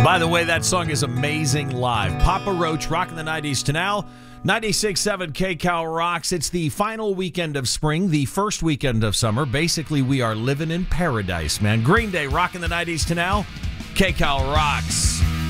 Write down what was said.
By the way, that song is amazing live. Papa Roach rocking the 90s to now. 96.7 KCAL rocks. It's the final weekend of spring, the first weekend of summer. Basically, we are living in paradise, man. Green Day rocking the 90s to now. KCAL rocks.